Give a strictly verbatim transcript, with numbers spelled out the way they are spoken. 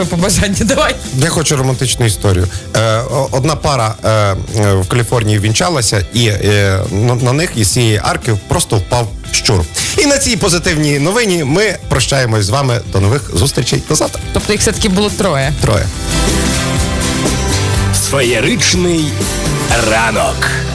побажання, давай. Я хочу романтичну історію. Е, одна пара е, в Каліфорнії вінчалася, і е, на, на них із цієї арки просто впав щур. І на цій позитивній новині ми прощаємось з вами. До нових зустрічей. До завтра. Тобто їх все-таки було троє. Троє. Феєричний ранок.